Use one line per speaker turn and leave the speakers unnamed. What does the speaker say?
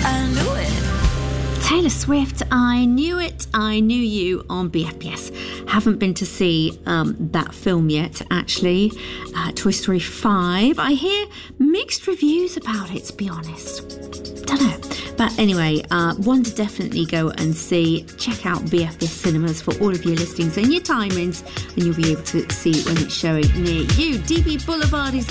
Taylor Swift, I Knew It, I Knew You on BFBS. Haven't been to see that film yet, actually. Toy Story 5. I hear mixed reviews about it, to be honest. Don't know. But anyway, one to definitely go and see. Check out BFBS Cinemas for all of your listings and your timings, and you'll be able to see when it's showing near you. DB Boulevard is